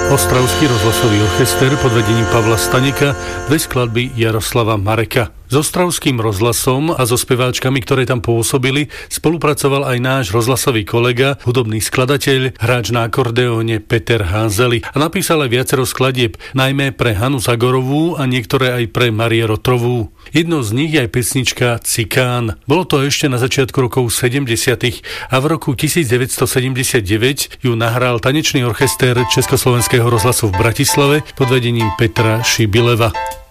Ostravský rozhlasový orchester pod vedením Pavla Staňeka, dve skladby Jaroslava Mareka. S Ostravským rozhlasom a so speváčkami, ktoré tam pôsobili, spolupracoval aj náš rozhlasový kolega, hudobný skladateľ, hráč na akordeóne Peter Házeli a napísal aj viacero skladieb, najmä pre Hanu Zagorovú a niektoré aj pre Marie Rotrovú. Jednou z nich je aj pesnička Cikán. Bolo to ešte na začiatku rokov 70. a v roku 1979 ju nahral tanečný orchester Československého rozhlasu v Bratislave pod vedením Petra Šibileva.